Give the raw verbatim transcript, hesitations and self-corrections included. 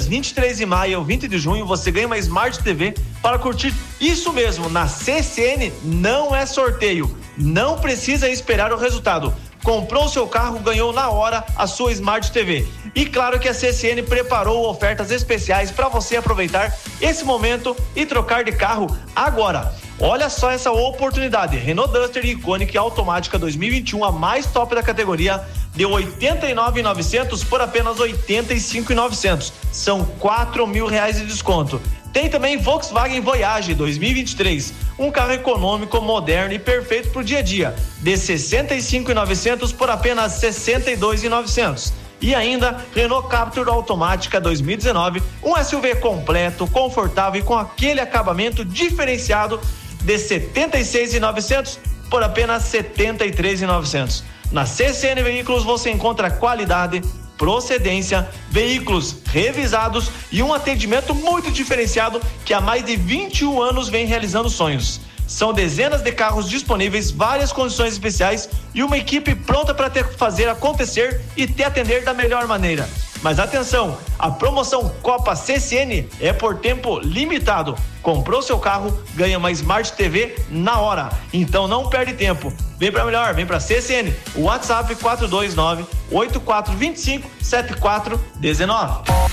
vinte e três de maio ao vinte de junho, você ganha uma Smart T V para curtir. Isso mesmo, na C C N não é sorteio, não precisa esperar o resultado. Comprou o seu carro, ganhou na hora a sua Smart T V. E claro que a C C N preparou ofertas especiais para você aproveitar esse momento e trocar de carro agora. Olha só essa oportunidade. Renault Duster Iconic automática dois mil e vinte e um, a mais top da categoria, deu oitenta e nove mil e novecentos por apenas oitenta e cinco mil e novecentos. São quatro mil reais de desconto. Tem também Volkswagen Voyage dois mil e vinte e três, um carro econômico, moderno e perfeito para o dia a dia, de sessenta e cinco mil e novecentos por apenas sessenta e dois mil e novecentos. E ainda Renault Captur automática dois mil e dezenove, um S U V completo, confortável e com aquele acabamento diferenciado, de setenta e seis mil e novecentos por apenas setenta e três mil e novecentos. Na C C N Veículos você encontra qualidade, procedência, veículos revisados e um atendimento muito diferenciado que há mais de vinte e um anos vem realizando sonhos. São dezenas de carros disponíveis, várias condições especiais e uma equipe pronta para te fazer acontecer e te atender da melhor maneira. Mas atenção, a promoção Copa C C N é por tempo limitado. Comprou seu carro, ganha uma Smart T V na hora. Então não perde tempo. Vem para melhor, vem para C C N. O WhatsApp quatro dois nove, oito quatro dois cinco, sete quatro um nove.